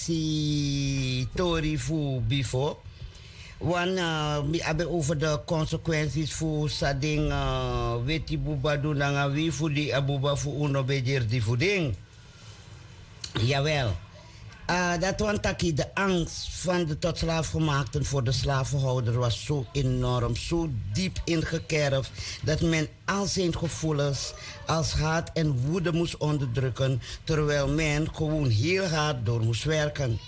pisi tori fu before. Want we hebben over de consequenties voor sading weti buba doen nanga wie voor die abuba voor uno bejer die voeding. Jawel. Dat want taki de angst van de tot slaafgemaakten voor de slavenhouder was zo enorm, zo diep ingekerfd dat men al zijn gevoelens als haat en woede moest onderdrukken, terwijl men gewoon heel hard door moest werken.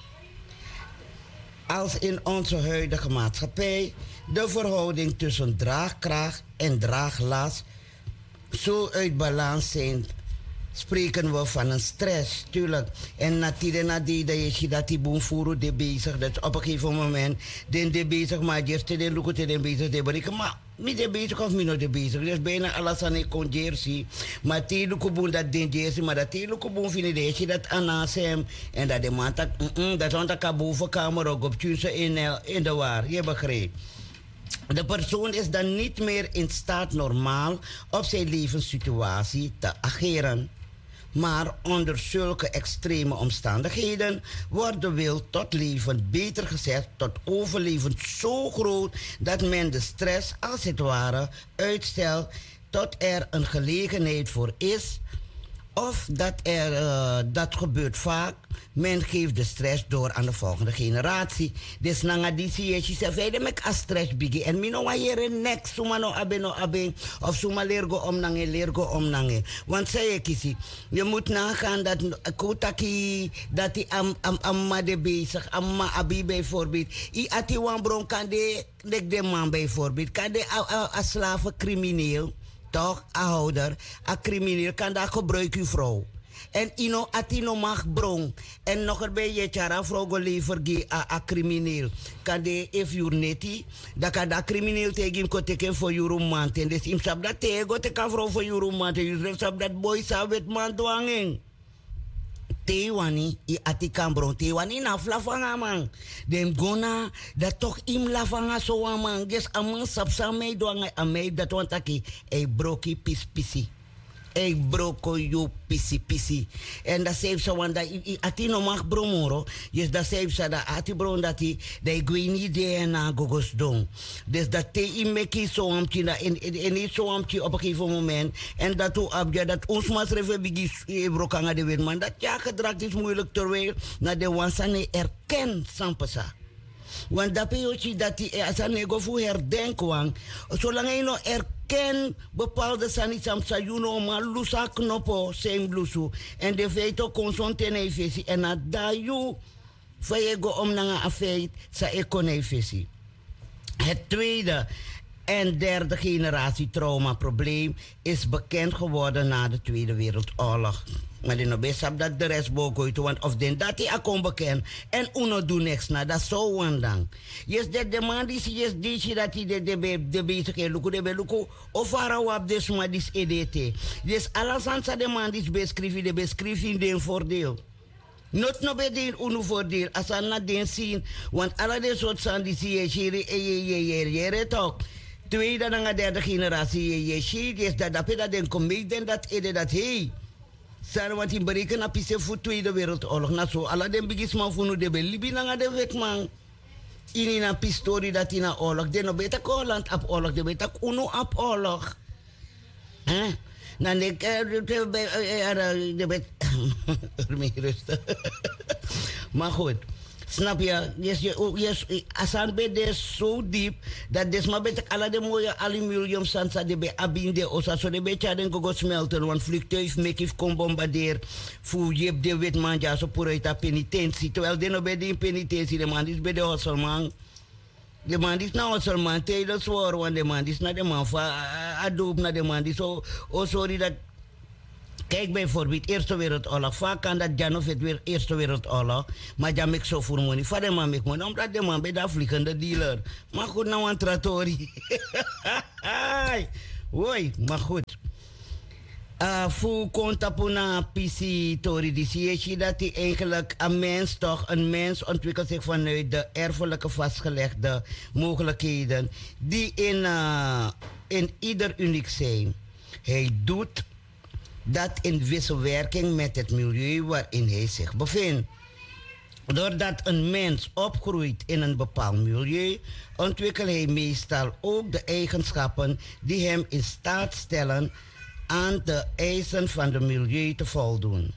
Als in onze huidige maatschappij de verhouding tussen draagkracht en draaglast zo uit balans zijn, spreken we van een stress, tuurlijk. En natuurlijk je ziet dat die boem voeren de bezig, dat op een gegeven moment de bezig, maar eerst de lukt de bezig te bereiken, maar niet de bezig of niet de bezig. Dus bijna alles aan ik kon jersey, maar die lukt boem dat den jersey, maar dat die lukt boem vind je dat dat aan hem en dat de man dat want dat bovenkamer ook op tussen in de waar, je begrijpt. De persoon is dan niet meer in staat normaal op zijn levenssituatie te ageren. Maar onder zulke extreme omstandigheden wordt de wil tot leven, beter gezegd tot overleven, zo groot dat men de stress als het ware uitstelt tot er een gelegenheid voor is. Of dat gebeurt vaak. Men geeft de stress door aan de volgende generatie. Dus nanga die zie je zegt, mek a stress bigi. En mi no wa yere nek, suma no abe. Of suma lergo om nange. Want zei je kisi, je moet nagaan dat kotaki, dat die amma de bezig, amma abi bijvoorbeeld. I ati wan bron kan de man bijvoorbeeld. Kan de a slavencrimineel. Toch, a houder, a crimineel kan daar gebruiken uw vrouw. En ino atino mag bron. En nog erbij je tjara vrouw gelever a crimineel. Kan de if you neti, dan kan dat crimineel tegen hem teken voor je romant. En dus hem sab dat tegen teken vrouw voor je romant. En je sab dat boy sa wet man dwanging. Tewani i ati kambron tewani na flafanga man dem gona dat toch im lafanga so man ges amang sapsa me doanga amei dat wantaki e broki pisi e broko you pisi en dat zeep so wanda i ati no mag bromoro yes dat zeep sa da ati bron dat i de gwini de na gogos don dus dat te i meki so amti na en niet so amti op een gegeven moment en dat u abja dat ons mas reve bigi e brokanga de wet man dat ja gedrag is moeilijk terwijl na de wansane erken sampasa. Want dat peotje dat die als een nego voor herdenken, zolang hij nog erken bepaalde sanitsam sayuno maar lusa knopo zijn blusu en de veto consonte vesi en na dayu vayego om na afeit sa ekonefesi. Het tweede en derde generatie traumaprobleem is bekend geworden na de Tweede Wereldoorlog. Maar die best heb dat de rest boven want of den dat die akkoon bekend en uno doet niks na dat zo dan. Yes dat de man die yes die dat die de bezig is luku of op des maar dis EDT. Yes alles aan de man die de beschrijving den voordeel. Not no be den uno voordeel as aan na den zien want alle de soort san die zie je toch. Tweede en derde generatie je ziet is dat den comedie dat ede dat hey. Zijn wat in berekenen op is voor Tweede Wereldoorlog. Na zo, alle den bigisman voor de Libi na de wekman. In een pistori dat in een oorlog. De no beter Holland op oorlog, de beter uno op oorlog. Hè? Dan denk ik, de beter, rustig. Maar goed. Snap je? Yes, asan be de zo diep dat des maar betek alle de mooie aluminium sansa de be abinde osa so de be chaden go smelten want vliegtuig mekif kon bombardeer fu jeb de witman ja so por eta penitentie terwijl de no be de penitentie de man is be de hosselman de man is nou hosselman te de zwaar want de man is na de man fa adoop na de man is so oh sorry dat. Kijk bijvoorbeeld Eerste Wereldoorlog. Vaak kan dat Jan of het weer Eerste Wereldoorlog. Maar Jan maakt zo voor money. Vader man maakt money. Omdat de man bij dat vliegende dealer. Maar goed, nou een trattori. Hoi, maar goed. Voor contapuna PC Tori, die zie je dat die eigenlijk een mens ontwikkelt zich vanuit de erfelijke vastgelegde mogelijkheden. Die in ieder uniek zijn. Hij doet dat in wisselwerking met het milieu waarin hij zich bevindt. Doordat een mens opgroeit in een bepaald milieu, ontwikkelt hij meestal ook de eigenschappen die hem in staat stellen aan de eisen van het milieu te voldoen.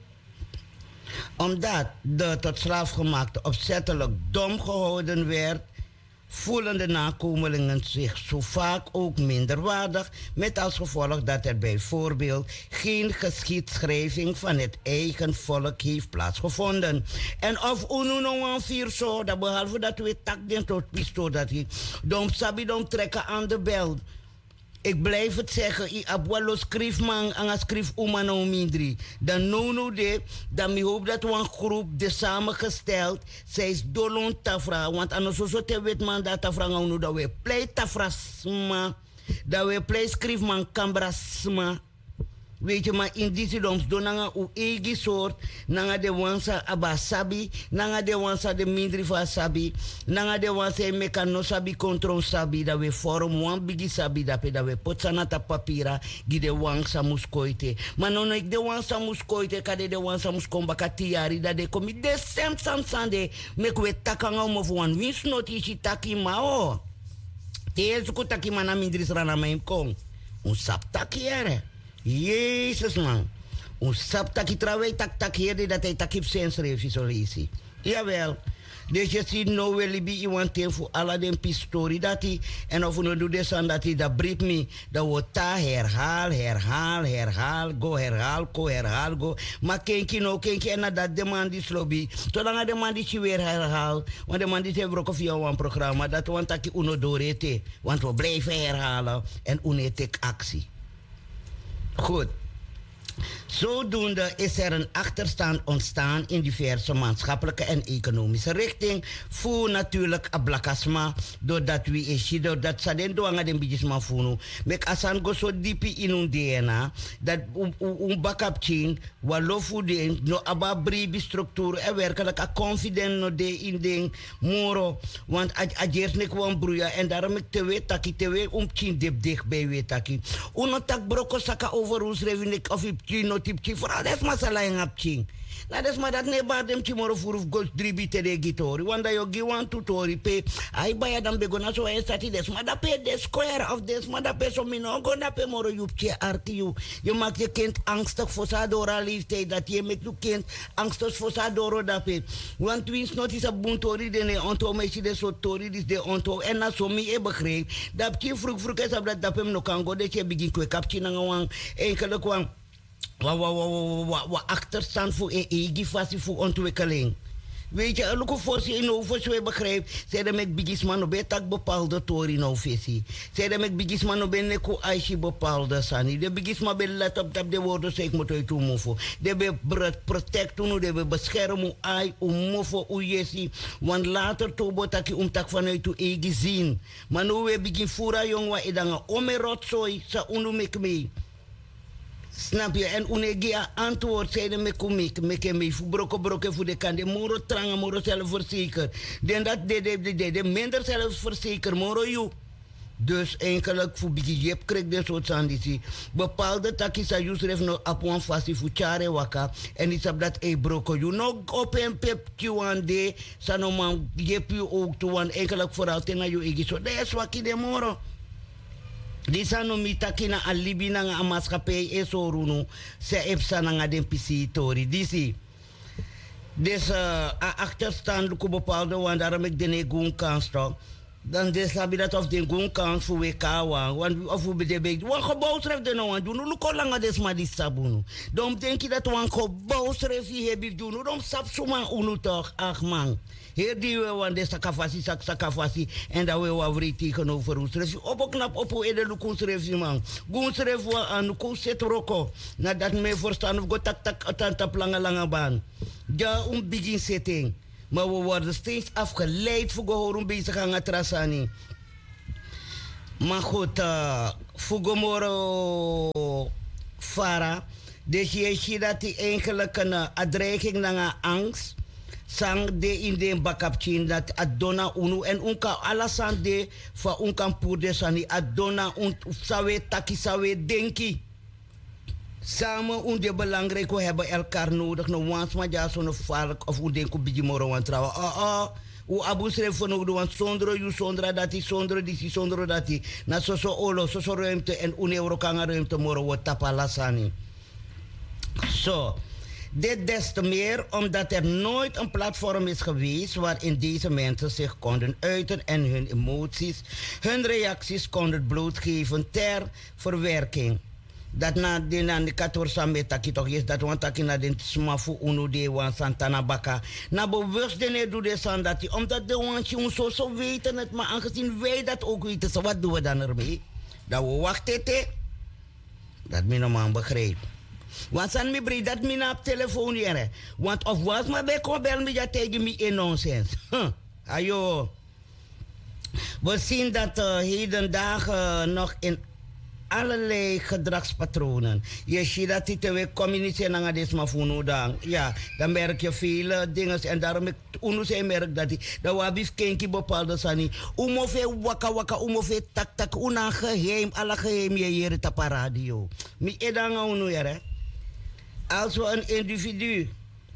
Omdat de tot slaafgemaakte opzettelijk dom gehouden werd, voelen de nakomelingen zich zo vaak ook minderwaardig, met als gevolg dat er bijvoorbeeld geen geschiedschrijving van het eigen volk heeft plaatsgevonden. En of unu nou vier zo, dat behalve dat we tak den tot pistool dat hij, dom sabi dom trekken aan de bel. Ik blijf het zeggen, ik heb wel schrijf man en schrijf nou mindri. Dan no de, dan hoop dat we een groep de samengesteld, zij is dolon tafra, want anders zo te weet man dat tafra nou dat we play tafra sma, dat we play schrijf man kambra sma. Weet je, maar in die doms doen nanga u eigen soort, nanga de wansa abasabi, nanga de wansa de mindri van sabi, nanga de wansa mekano sabi control sabi, dat we vorm wan bigi sabi dat we potsana ta papira, gi de wansa muskoite. Maar non ik de wansa muskoite, kade de wansa muskomba katiari, dat de komi de sem sande, mek we takanga om wan wins not ishi taki mao. Te zuko taki mana mindri srana maim kong. Un sap taki ere. Jezus man. Ons sap taki trawei tak hier dat hij takip sens revisolisi. Jawel. Dus je ziet nou wel bij iemand voor alle den pistori dat hij en of we doen dus aan dat hij dat brengt me dat we ta herhaal go. Maar kijk en dat de man die slobi. Zolang de man die weer herhaal, want de man die heeft ook via een programma dat want dat hij uno doorete, want we blijven herhalen en unetek actie. Goed. Zodoende is er een achterstand ontstaan in diverse maatschappelijke en economische richting. Voor natuurlijk ablakasma, doordat we is, doordat ze den doanga den bijisma funu. Mek asan go so diepi in DNA, dat bakapching, walofu den, no ababribi structuur, en werkelijk a confident no de in den moro. Want ajers nek wan broeia, en daarom ik te weet taki, te weet chin dip dichtbij weet taki. Uno tak broko saka over ons revinek of no tipchi vooral des masala en apching. Na des maar dat ne ba dem chimoro furu go dribite de gitori. Wanda yo gi wan tutori pe ai baya dan be gona so estati des maar da pe de square of des maar da pe so mino go na pe moro yupchi arti you. Je maakt je kind angstig voor sa dora leeftijd dat je met je kind angstig voor sa doro da pe. Want wins not is a buntori de ne onto mechi de so tori dis de onto en na so mi e begreep dat je vroeg is dat da pe no kan go de je begin kwe kapchi na wan enkele kwam achterstand voor een eigen fasie voor ontwikkeling. Weet je, ook voor ze in over zo begrijp, zeiden met bigisman op het bepaalde tori no visie. Zeiden met bigisman op een neko aishi bepaalde sani. De bigisman ben let op dat de woorden zeg moet uit mofo. De be protecten, de be beschermen ai mofo uyesi. Want later to botaki tak vanuit tu eigen zien. Maar nu we begin fura jongwa edanga omerotsoy sa unu mek mee. Snap je? En unegia antwoord zeiden me komik, me broko voor de kan de moro tranga moro zelfverzeker. Den dat de minder zelfverzeker moro you. Dus eigenlijk voor bijgejep krijg de soort sanditie. Bepaalde takis a jus ref no apuan fasi fu chare waka. En iets op dat e broko you. No op en pep kiwan de sanoman jep you ook toe. Want eigenlijk vooral tena you egi so. De is waki de moro. Disa no mitaki na alibi na nga amaskapay e sorunu se epsa na nga den pisitori. Disi. Dus achterstand ko bepaalde want daarom ik de goen kans toch. Dan sabi dat of de goen kans voor wekawa. Want of we bedebek. Wan gebouw schrijf de nou aan doen. Nu ko langa des ma di sabunu. Dan denk je dat wan gebouw schrijf je heb doen. Dan sap suma unu toch. Ach man. Hier die we want de sakafasi en dat we wat vrij tegenover ons schrijf. Op knap op hoe de lukun schrijf je man. Goen schrijf we aan ko set roko. Nadat me verstaan of go tak atantap langa baan. Ja begin setting. Maar we worden steeds afgeleid voor gehoord bezig aan het rasani. Maar goed, Fugomoro Fara. Dus je ziet dat die eigenlijk een dreiging naar angst. Sang de in de bakapchin dat adona unu en unka alasan de fa unkan purde sani adona un sawe taki sawe denki. Samen onde belangrijk, we hebben elkaar nodig. No wans maar ja zo'n valk of hoe denk ik bijmoro want trouwen. U abu schreef van ook want zonder dat hij zonder die zonder dat hij na zo olo zo ruimte en euro kan ruimte moro wat tapalasani. Zo. Dit des te meer omdat er nooit een platform is geweest waarin deze mensen zich konden uiten en hun emoties, hun reacties konden blootgeven ter verwerking. Dat na de katorsa metaki toch is dat want taki na den smafu unu de wan Santana Baka. Na bewust de doe de san dat omdat de wantje ons zo weten het, maar aangezien wij dat ook weten, so wat doen we dan ermee? Dat we wachten dat mijn man begrijpt. Want san mi bri dat mina op telefoon jere. Want of was maar bij kon bel me ja tegen me in nonsens. Ayo. We zien dat heden dagen nog in allerlei gedragspatronen. Je ziet dat die twee communiceren aan dit maar voor dan. Ja, dan merk je vele dingen en daarom ik merk dat die dat we kenki bepaalde sani. Umofe waka umofe tak una geheim alle geheim je hier op radio. Mi edanga unu jere. Als we een individu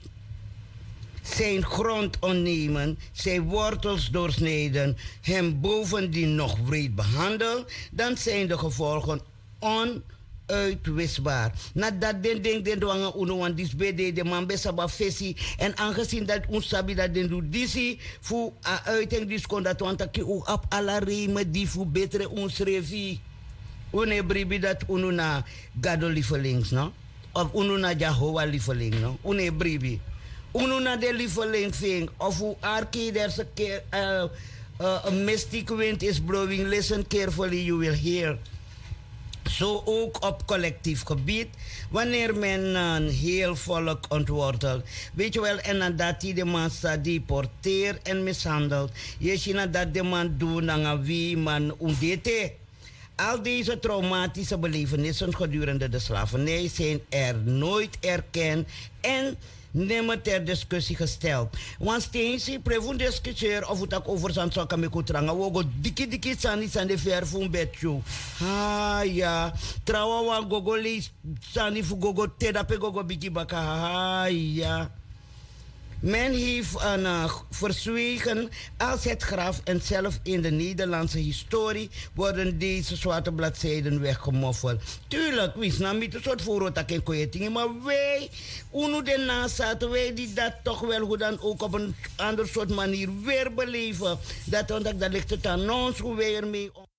zijn grond ontnemen, zijn wortels doorsnijden, hem bovendien nog wreed behandelen, dan zijn de gevolgen onuitwisbaar. Nadat den dwangen uno want dis bede de man besaba fesi en aangezien dat ons sabi dat den doet disi fu a uiting dis kon dat want aki u op alla reme die fu betere ons revi. Une bribi dat uno na gado lievelings, no? Of uno na Jehovah lieveling, no? Une bribi. Uno na de lieveling thing. Of hoe arke there's a mystic wind is blowing. Listen carefully, you will hear. Zo ook op collectief gebied. Wanneer men een heel volk ontwortelt. Weet je wel, en dat die de man deporteert en mishandelt. Je ziet dat de man doet aan wie man ondete. Al deze traumatische belevenissen gedurende de slavernij zijn er nooit erkend en nimmer ter discussie gesteld. Want steeds prevun discussieer of het ook over zijn zaken met kutranga. Wogo diki sani sani ver van bedju. Ha ja. Trawa gogo lis sani fu gogo tedape gogo biki baka. Ha ja. Men heeft verzwegen als het graf en zelf in de Nederlandse historie worden deze zwarte bladzijden weggemoffeld. Tuurlijk, wist nou niet een soort voorrotak en koeitingen, maar wij, uno de nazaten, wij die dat toch wel hoe dan ook op een ander soort manier weer beleven. Dat ligt het aan ons hoe wij ermee om.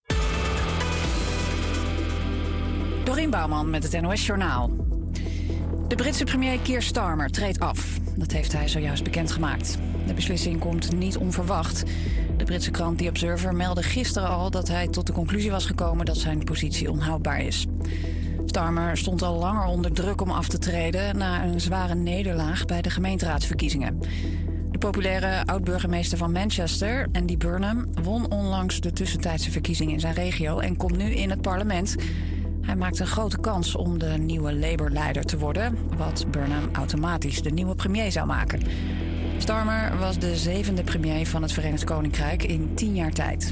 Dorien Bouwman met het NOS Journaal. De Britse premier Keir Starmer treedt af. Dat heeft hij zojuist bekendgemaakt. De beslissing komt niet onverwacht. De Britse krant The Observer meldde gisteren al dat hij tot de conclusie was gekomen dat zijn positie onhoudbaar is. Starmer stond al langer onder druk om af te treden na een zware nederlaag bij de gemeenteraadsverkiezingen. De populaire oud-burgemeester van Manchester, Andy Burnham, won onlangs de tussentijdse verkiezingen in zijn regio en komt nu in het parlement. Hij maakt een grote kans om de nieuwe Labour-leider te worden, wat Burnham automatisch de nieuwe premier zou maken. Starmer was de 7e premier van het Verenigd Koninkrijk in 10 jaar tijd.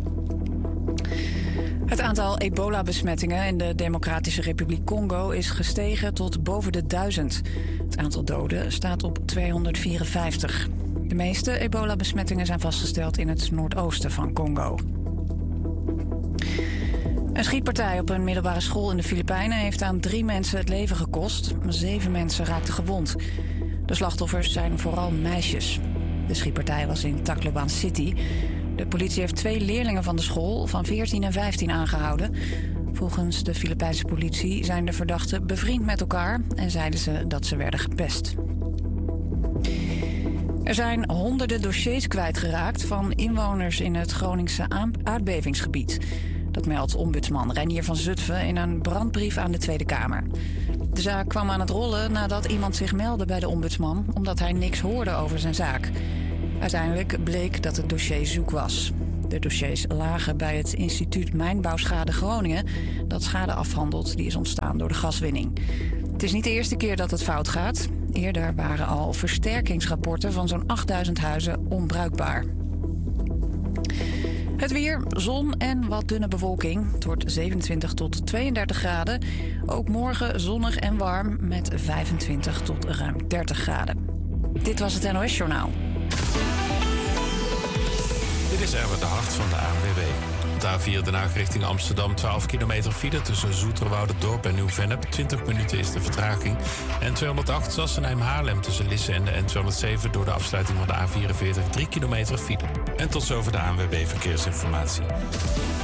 Het aantal ebola-besmettingen in de Democratische Republiek Congo is gestegen tot boven de 1000. Het aantal doden staat op 254. De meeste ebola-besmettingen zijn vastgesteld in het noordoosten van Congo. Een schietpartij op een middelbare school in de Filipijnen heeft aan 3 mensen het leven gekost. 7 mensen raakten gewond. De slachtoffers zijn vooral meisjes. De schietpartij was in Tacloban City. De politie heeft 2 leerlingen van de school van 14 en 15 aangehouden. Volgens de Filipijnse politie zijn de verdachten bevriend met elkaar en zeiden ze dat ze werden gepest. Er zijn honderden dossiers kwijtgeraakt van inwoners in het Groningse aardbevingsgebied. Dat meldt ombudsman Reinier van Zutphen in een brandbrief aan de Tweede Kamer. De zaak kwam aan het rollen nadat iemand zich meldde bij de ombudsman omdat hij niks hoorde over zijn zaak. Uiteindelijk bleek dat het dossier zoek was. De dossiers lagen bij het instituut Mijnbouwschade Groningen, dat schade afhandelt die is ontstaan door de gaswinning. Het is niet de eerste keer dat het fout gaat. Eerder waren al versterkingsrapporten van zo'n 8000 huizen onbruikbaar. Het weer, zon en wat dunne bewolking. Het wordt 27 tot 32 graden. Ook morgen zonnig en warm met 25 tot ruim 30 graden. Dit was het NOS Journaal. Dit is Erwin de Hart van de ANWB. Op de A4 Den Haag richting Amsterdam, 12 kilometer file tussen Zoeterwoude-Dorp en Nieuw-Vennep. 20 minuten is de vertraging. En 208 Sassenheim-Haarlem tussen Lisse en de N207 door de afsluiting van de A44 3 kilometer file. En tot zover de ANWB Verkeersinformatie.